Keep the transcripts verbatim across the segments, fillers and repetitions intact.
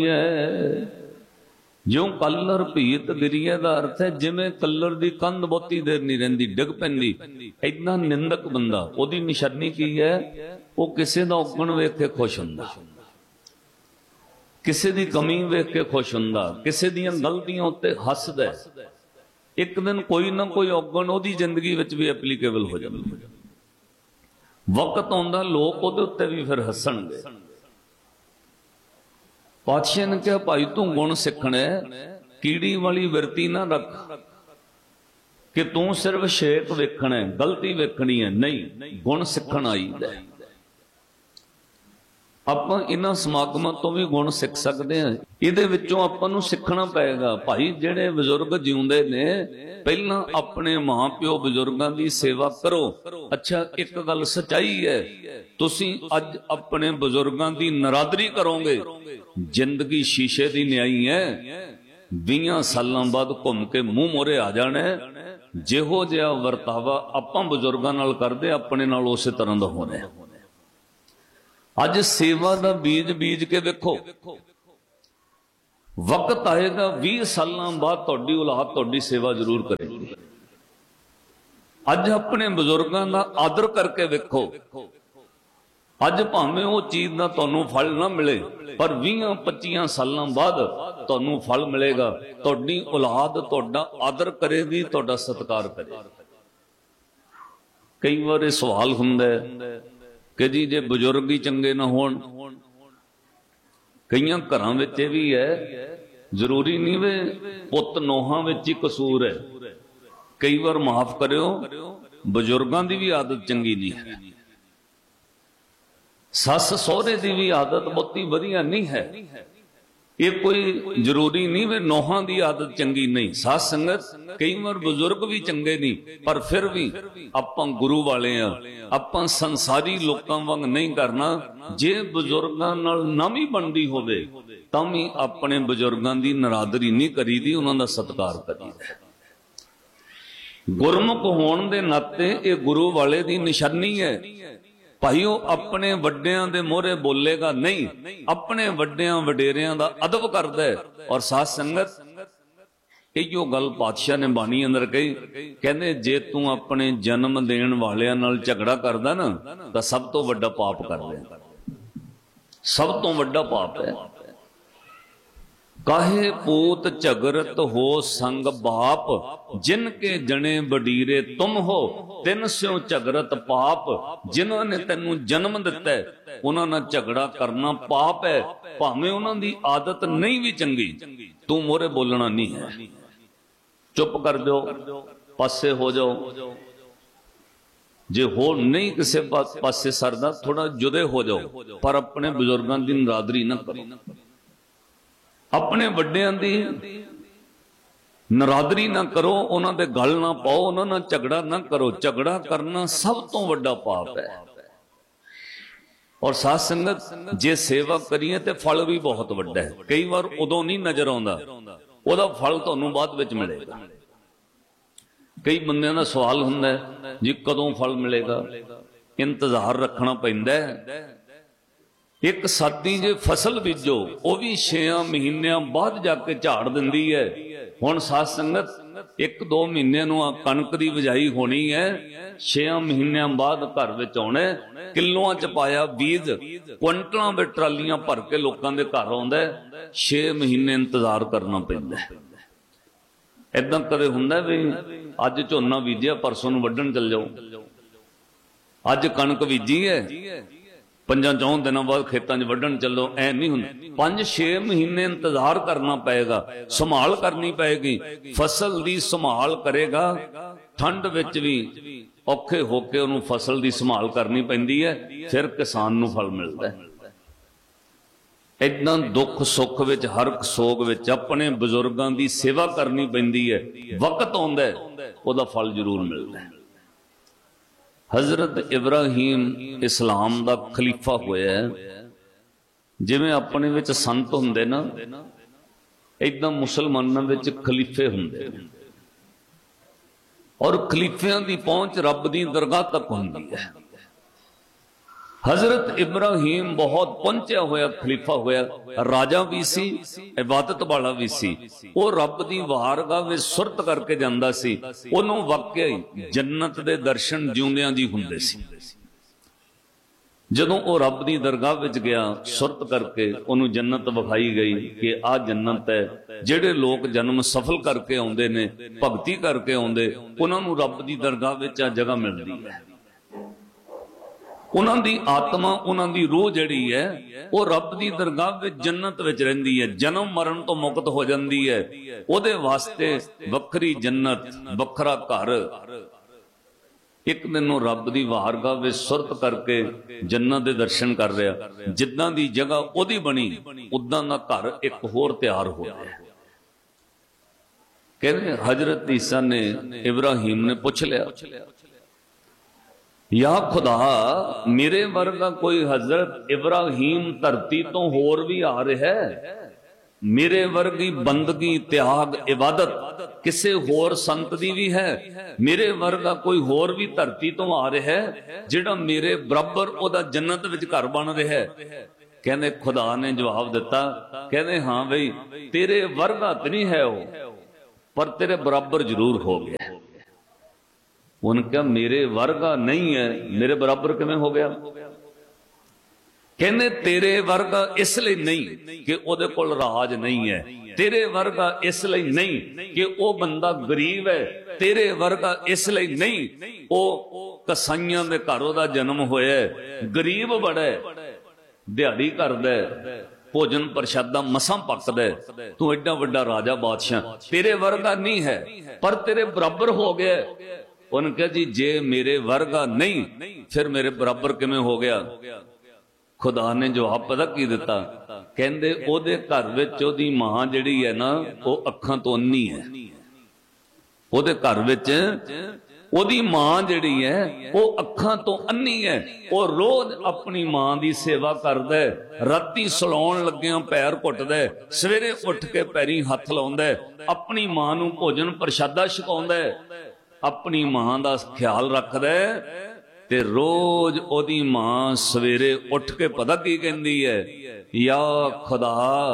ज्यों कलर भीत गिरिए का अर्थ है जिवें कलर की कंध बहुती देर नहीं रहिंदी डिग पैंदी। इतना निंदक बंदा ओदी निशानी की है, वो किसी का उगण वेख के खुश हुंदा, किसी की कमी वेख के खुश हुंदा, किसी दियां गलतियां उत्ते हसदा। एक दिन कोई ना कोई उगण ओदी जिंदगी विच भी एप्लीकेबल हो जांदा। वक्त आउंदा लोग ओदे उत्ते भी फिर हसणगे। पातशाह ने कहा भाई तू गुण सीखना है, कीड़ी वाली वरती ना रख कि तू सिर्फ शेक वेखना है, गलती वेखनी है। नहीं, गुण सीखण आईदा। ਆਪਾਂ इन्हां समागमां तो भी गुण सीख सकते हैं। इहदे विचों आपां नूं सीखना पएगा भाई जिहड़े बजुर्ग जिउंदे ने पहलां अपने मां प्यो बजुर्गां दी सेवा करो। अच्छा एक गल सच्चाई है, तुसीं अज अपने बजुर्गां दी नरादरी करोगे, जिंदगी शीशे दी न्याई है। बीस सालां बाद घूम के मूंह मोरे आ जाना है। जिहो जिहा वरतावा आपां बजुर्गां नाल करदे अपने नाल उसे तरह दा होना है। अज सेवा का बीज बीज के देखो, वक्त आएगा बीस साल बाद तुहाडी औलाद तुहाडी सेवा जरूर करेगी। अज अपने बुजुर्गों का आदर करके देखो, अज भावें वो चीज का तुहानू फल ना मिले पर बीस पच्चीस सालों बाद तुहानू फल मिलेगा। तुहाडी औलाद तुहाडा आदर करेगी, तुहाडा सत्कार करेगी। कई बार सवाल हुंदा है कि जी जे बुजुर्ग ही चंगे ना होण, कई घरां विच इह भी है, जरूरी नहीं वे पुत नोहां विच ही कसूर है। कई बार माफ करियो बुजुर्गां दी भी आदत चंगी नहीं है, सस सहुरे दी भी आदत बहुती वधिया नहीं है। ये कोई जरूरी नहीं वे नोहां दी आदत चंगी नहीं। साथ संगत कई बार बुजुर्ग भी चंगे नहीं, पर फिर भी आपां गुरु वाले आ, आपां संसारी लोकां वांग नहीं करना। जे बुजुर्गां नाल ना भी बनदी होवे तां भी अपने बुजुर्गां दी नरादरी नहीं करीदी, उन्हां दा सत्कार करीदा। गुरमुख होण दे नाते ये गुरु वाले दी निशानी है। भाईओ अपने वड्डियां दे मोहरे बोलेगा नहीं, अपने वड्डियां वडेरियां दा अदब करदा है। और साथ संगत इहो गल पातशाह ने बाणी अंदर कही, कहंदे जे तू अपने जन्म देण वालियां नाल झगड़ा करदा ना तां सब तो वड्डा पाप कर लिया, सब तो वड्डा पाप है। काहे पूत झगरत हो संग बाप, जिनके जने बडीरे तुम हो तिन स्यों झगरत पाप। जिन्होंने तेनू जन्म दिता है उन्हां नाल झगड़ा करना पाप है, भावें उन्हां दी आदत नहीं भी चंगी, तू मोरे बोलना नहीं है। चुप कर दो, पासे हो जाओ। जे हो नहीं किसी पासे सरदा थोड़ा जुदे हो जाओ, पर अपने बुजुर्गां दी नरादरी ना करो, अपने वड्डियां दी नरादरी ना करो, उन्हां दे गल ना पाओ, उन्हां नाल झगड़ा ना करो। झगड़ा करना सब तो वड्डा पाप है। और साथ संगत जे सेवा करिए ते फल भी बहुत वड्डा है। कई बार उदों नहीं नजर आउंदा, ओदा फल तुहानू बाद विच मिलेगा। कई बंदियां दा सवाल हुंदा है जी कदों फल मिलेगा, इंतजार रखना पैंदा है। एक सादी जे फसल बीजो वह भी छेया महीनों बाद जाके झाड़ दिंदी है। हुण साथ संगत एक दो महीने कणक की बिजाई होनी है, छेया महीनों बाद घर विच आउणा, किलोआं च पाया बीज क्विंटलां विच ट्रालियां भर के लोकां दे घर आउंदा है। छे महीने इंतजार करना पैंदा है। इदां कदे हुंदा भी अज झोना बीजिया परसों नूं वड्ढण चल जाओ, अज कणक बीजी है पंजा चौं दिनों बाद खेतों च वड्ढण चलो, ऐ नहीं हुंदा। पांच छे महीने इंतजार करना पएगा, संभाल करनी पएगी। फसल दी संभाल करेगा, ठंड विच भी औखे होके उन्होंने फसल दी संभाल करनी पैंदी है, फिर किसान नूं फल मिलदा है। इदां दुख सुख विच हर सोग विच अपने बुजुर्गां दी सेवा करनी पैंदी है। वक्त आउंदा है उहदा फल जरूर मिलदा है। हजरत इब्राहिम इस्लाम दा खलीफा होया है। जिवें अपने विच संत हुंदे ना, इदां मुसलमानां विच खलीफे हुंदे ने। और खलीफियां दी पहुंच रब दी दरगाह तक हुंदी है। हजरत इब्राहिम बहुत पहुंचा होया खलीफा होया, राजा भी सी, इबादत वाला भी सी। वो रब दी वारगाह विच सुरत करके जांदा सी। ओनू वाकई जन्नत दे दर्शन जिउंदियां जी हुंदे सी। जदों वो रब दी दरगाह विच गया, सुरत करके ओनू जन्नत विखाई गई कि आ जन्नत है। जिहड़े लोग जन्म सफल करके आउंदे ने, भगती करके आउंदे, उन्हां नूं रब दी दरगाह विच आ जगह मिलदी है। उन्हां दी आत्मा, उन्हां दी रूह जिहड़ी है वो रब दी दरगाह विच जन्नत विच रहिंदी है, जन्म मरण तो मुक्त हो जांदी है। ओदे वास्ते वखरी जन्नत, वखरा घर। एक दिन वो रब दी वारगाह विच सुरत करके जन्नत दे दर्शन कर रहा, जिद्दां दी जगह ओदी बनी उदां दा घर एक होर तैयार हो गया। कहते हजरत ईसा ने, इब्राहिम ने पुछ लिया, या खुदा मेरे वर्गा कोई हजरत इब्राहिम धरती तो होर भी आ रहा है? मेरे वर्गी बंदगी, त्याग, इबादत किसे होर संत दी भी है? मेरे वर्गा कोई होर भी धरती तो आ रहा है जिहड़ा मेरे बराबर ओदा जन्नत विच घर बन रहा है? कहने खुदा ने जवाब दिता, कहने हाँ भाई तेरे वर्गा तो नहीं है वो, पर तेरे बराबर जरूर हो गया। उन्होंने कहा मेरे वर्गा नहीं है, मेरे बराबर किवें हो गया? कहने तेरे वर्गा इसलिए नहीं कि ओदे कोल राज नहीं है, तेरे वर्गा इसलिए नहीं कि ओ बंदा गरीब है, तेरे वर्गा इसलिए नहीं ओ कसाइयां दे घर दा जन्म होया, गरीब बड़ा है, दिहाड़ी करदा है, भोजन प्रशादा मसां पकदा है, तू एडा वड्डा राजा बादशाह, तेरे वर्गा नहीं है पर तेरे बराबर हो गया। उन्होंने कहा जी जे मेरे वर्गा नहीं फिर मेरे बराबर किवें हो गया? खुदा ने जवाब पता की दिता, कहंदे ओदे घर विच ओदी मां जिहड़ी है ना वो अखां तो अन्नी है। ओदे घर विच ओदी मां जिहड़ी है वो अखां तो अन्नी है। वो रोज अपनी मां दी सेवा करदा है, राती सलाउण लग्गियां पैर घुटदा है, सवेरे उठ के पैरी हथ लाउंदा है, अपनी मां नूं भोजन प्रशादा छकाउंदा है, अपनी मां दा ख्याल रखदा है। ते रोज ओदी मां सवेरे उठ के पता की कहंदी है, या खुदा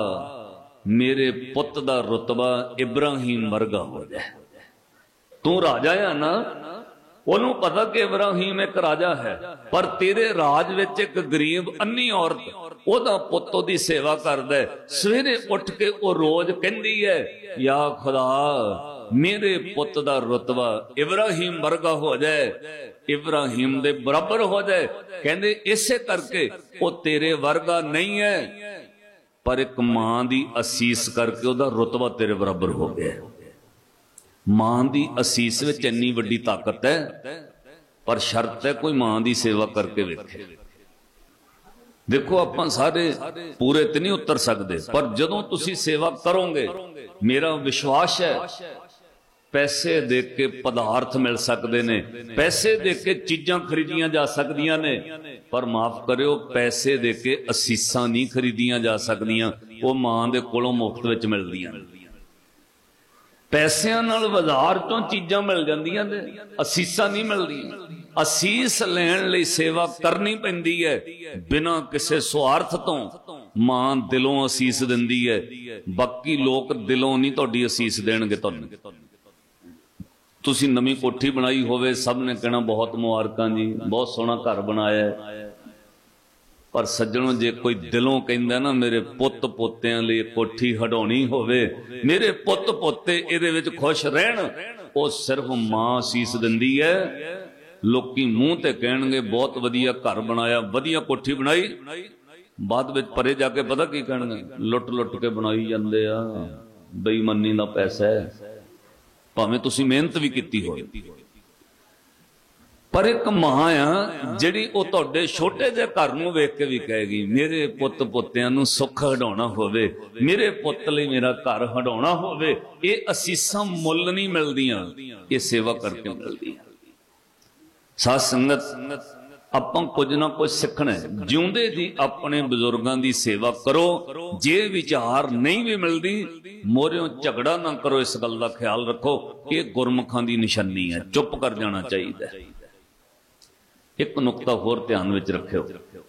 मेरे पुत दा रुतबा इब्राहिम वर्गा हो जाए। तू राजा है ना, ओनू पता कि इब्राहिम एक राजा है, पर तेरे राज विच एक गरीब अन्नी औरत ओदा पुत ओदी सेवा करदा है, सवेरे उठ के ओ रोज कहंदी है, या खुदा मेरे पुत दा रुतबा इब्राहिम वर्गा हो जाए, इब्राहिम दे बराबर हो जाए। कहंदे इसे करके वो तेरे वर्गा नहीं है, पर एक मां दी असीस करके ओदा रुतबा तेरे बराबर हो गया। मां दी असीस विच इन्नी वड्डी ताकत है, पर शर्त है कोई मां दी सेवा करके वेखे। देखो आपां सारे पूरे ते नहीं उतर सकते, पर जदों तुसी सेवा करोगे, मेरा विश्वास है पैसे दे के पदार्थ मिल सकते ने, पैसे दे के चीजां खरीदियां जा सकदियां ने, पर माफ करियो पैसे दे के असीसां नहीं खरीदियां जा सकदियां, वो मां दे कोलों मुफ्त विच मिलदियां। पैसिਆਂ नाल बाजार चों चीजां मिल जांदियां ने, असीसां नहीं मिलदियां। असीस लैण लई सेवा करनी पैंदी है, बिना किसी स्वार्थ तो मां दिलों असीस दिंदी है। बाकी लोग दिलों नहीं तुहाडी असीस देणगे। तुहानूं तुसी नवीं कोठी बनाई होवे, सब ने कहना बहुत मुबारकां जी, बहुत सोहना घर बनाया है, पर सज्जणों जे कोई दिलों कहंदा ना मेरे पुत पोतियां लई कोठी हटाउणी होवे, मेरे पुत पोते इहदे विच खुश रहण, वो सिर्फ मां असीस दिंदी है। लोकी मूंह ते कहणगे बहुत वधिया घर बनाया, वधिया कोठी बनाई, बाद विच परे जाके पता की कहणगे, लुट लुट के बनाई जांदे आ, बेईमानी दा पैसा है, भावें तुसीं मेहनत भी कीती होवे। पर एक मां आ जिहड़ी वो तुहाडे छोटे जिहे घर नूं वेख के भी कहेगी मेरे पुत पोतियां नूं सुख हटाउणा होवे, मेरे पुत लई मेरा घर हटाउणा होवे। ये असीसां मुੱਲ नहीं मिलदियां, ये सेवा करके मिलदियां। साध संगत आपां कुछ ना कुछ सीखना है। जिउंदे जी अपने बजुर्गों की सेवा करो, जे विचार नहीं भी मिलती मोरियों झगड़ा ना करो, इस गल का ख्याल रखो। ये गुरमुखां की निशानी है, चुप कर जाना चाहिए। एक नुकता होर ध्यान विच रखियो,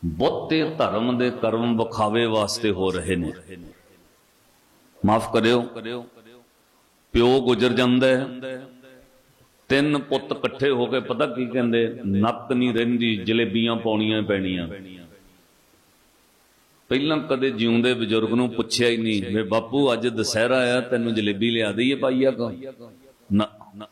ਬਹੁਤੇ ਧਰਮ ਦੇ ਕਰਮ ਵਿਖਾਵੇ ਵਾਸਤੇ ਹੋ ਰਹੇ ਨੇ। ਮਾਫ ਕਰਿਓ, ਪਿਓ ਗੁਜ਼ਰ ਜਾਂਦਾ ਹੈ, ਤਿੰਨ ਪੁੱਤ ਇਕੱਠੇ ਹੋ ਕੇ ਪਤਾ ਕੀ ਕਹਿੰਦੇ, ਨੱਕ ਨਹੀਂ ਰਹਿੰਦੀ, ਜਲੇਬੀਆਂ ਪਾਉਣੀਆਂ ਪੈਣੀਆਂ। ਪਹਿਲਾਂ ਕਦੇ ਜਿਉਂਦੇ ਬਜ਼ੁਰਗ ਨੂੰ ਪੁੱਛਿਆ ਹੀ ਨਹੀਂ ਵੇ ਬਾਪੂ ਅੱਜ ਦੁਸਹਿਰਾ ਆ ਤੈਨੂੰ ਜਲੇਬੀ ਲਿਆ ਦਈਏ ਪਾਈਆ ਕੋ ਨਾ।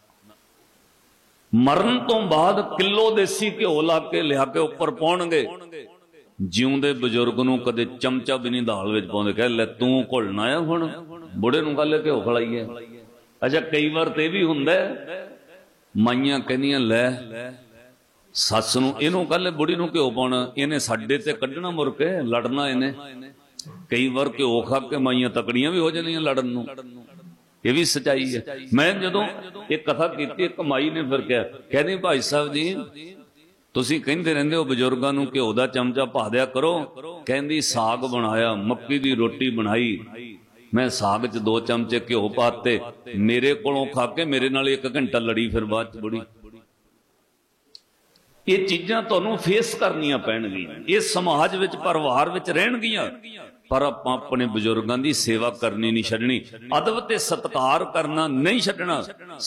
ਮਰਨ ਤੋਂ ਬਾਅਦ ਕਿਲੋ ਦੇਸੀ ਘਿਓ ਲਾ ਕੇ ਲਿਆ ਕੇ ਉੱਪਰ ਪਾਉਣਗੇ। ਜਿਉਂਦੇ ਬਜ਼ੁਰਗ ਨੂੰ ਕਦੇ ਚਮਚਾ ਵੀ ਨਹੀਂ ਦਾਲ ਵਿੱਚ ਪਾਉਂਦੇ, ਕਹਿ ਲੈ ਤੂੰ ਘੁਲਣਾ ਆ ਹੁਣ, ਬੁੜੇ ਨੂੰ ਗੱਲ ਘਿਓ ਖਲਾਈਏ। ਅੱਛਾ ਕਈ ਵਾਰ ਤੇ ਵੀ ਹੁੰਦਾ, ਮਾਈਆਂ ਕਹਿੰਦੀਆਂ ਲੈ ਸੱਸ ਨੂੰ ਇਹਨੂੰ ਕੱਲ ਬੁੜੀ ਨੂੰ ਘਿਓ ਪਾਉਣਾ, ਇਹਨੇ ਸਾਡੇ ਤੇ ਕੱਢਣਾ ਮੁੜ ਕੇ ਲੜਨਾ ਇਹਨੇ। ਕਈ ਵਾਰ ਘਿਓ ਖਾ ਕੇ ਮਾਈਆਂ ਤਕੜੀਆਂ ਵੀ ਹੋ ਜਾਂਦੀਆਂ ਲੜਨ ਨੂੰ, ਇਹ ਵੀ ਸੱਚਾਈ ਹੈ। ਮੈਂ ਜਦੋਂ ਇਹ ਕਥਾ ਕੀਤੀ, ਇੱਕ ਮਾਈ ਨੇ ਫਿਰ ਕਿਹਾ, ਕਹਿੰਦੀ ਭਾਈ ਸਾਹਿਬ ਜੀ ਤੁਸੀਂ ਕਹਿੰਦੇ ਰਹਿੰਦੇ ਹੋ ਬਜ਼ੁਰਗਾਂ ਨੂੰ ਘਿਓ ਦਾ ਚਮਚਾ ਪਾ ਦਿਆ ਕਰੋ, ਕਹਿੰਦੀ ਸਾਗ ਬਣਾਇਆ, ਮੱਕੀ ਦੀ ਰੋਟੀ ਬਣਾਈ, ਮੈਂ ਸਾਗ 'ਚ ਦੋ ਚਮਚੇ ਘਿਓ ਪਾਤੇ, ਮੇਰੇ ਕੋਲੋਂ ਖਾ ਕੇ ਮੇਰੇ ਨਾਲ ਇੱਕ ਘੰਟਾ ਲੜੀ, ਫਿਰ ਬਾਅਦ 'ਚ ਬੁੜੀ। ਇਹ ਚੀਜ਼ਾਂ ਤੁਹਾਨੂੰ ਫੇਸ ਕਰਨੀਆਂ ਪੈਣਗੀਆਂ, ਇਹ ਸਮਾਜ ਵਿੱਚ ਪਰਿਵਾਰ ਵਿੱਚ ਰਹਿਣਗੀਆਂ, ਪਰ ਆਪਾਂ ਆਪਣੇ ਬਜ਼ੁਰਗਾਂ ਦੀ ਸੇਵਾ ਕਰਨੀ ਨਹੀਂ ਛੱਡਣੀ, ਅਦਬ ਤੇ ਸਤਿਕਾਰ ਕਰਨਾ ਨਹੀਂ ਛੱਡਣਾ।